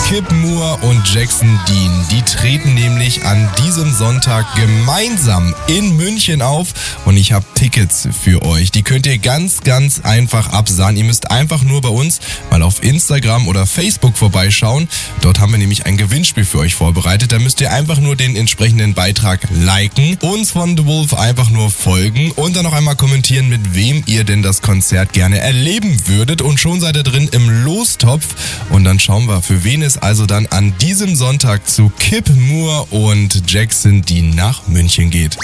Kip Moore und Jackson Dean, die treten nämlich an diesem Sonntag gemeinsam in München auf und ich habe Tickets für euch. Die könnt ihr ganz, ganz einfach absahen. Ihr müsst einfach nur bei uns mal auf Instagram oder Facebook vorbeischauen. Dort haben wir nämlich ein Gewinnspiel für euch vorbereitet. Da müsst ihr einfach nur den entsprechenden Beitrag liken, uns von The Wolf einfach nur folgen und dann noch einmal kommentieren, mit wem ihr denn das Konzert gerne erleben würdet. Und schon seid ihr drin im Lostopf und dann schauen wir, für wen es also dann an diesem Sonntag zu Kip Moore und Jackson Dean nach München geht.